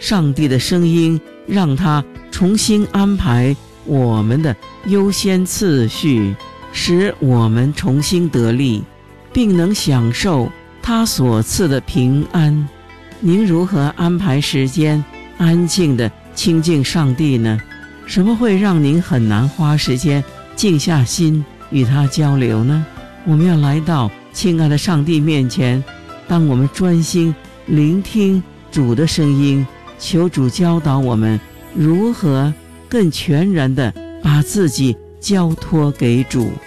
上帝的声音，让他重新安排我们的优先次序，使我们重新得力，并能享受他所赐的平安。您如何安排时间，安静地亲近上帝呢？什么会让您很难花时间静下心与他交流呢？我们要来到亲爱的上帝面前，当我们专心聆听主的声音，求主教导我们如何更全然地把自己交托给主。